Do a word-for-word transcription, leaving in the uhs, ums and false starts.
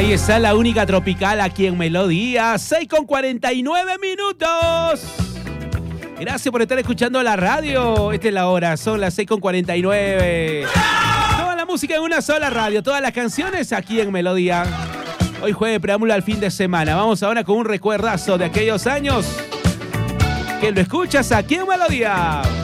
Ahí está la única tropical aquí en Melodía, seis con cuarenta y nueve minutos. Gracias por estar escuchando la radio. Esta es la hora, son las seis con cuarenta y nueve. Toda la música en una sola radio, todas las canciones aquí en Melodía. Hoy jueves preámbulo al fin de semana. Vamos ahora con un recuerdazo de aquellos años que lo escuchas aquí en Melodía.